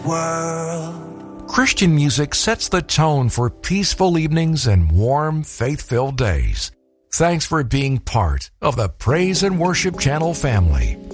world. Christian music sets the tone for peaceful evenings and warm, faith-filled days. Thanks for being part of the Praise and Worship Channel family.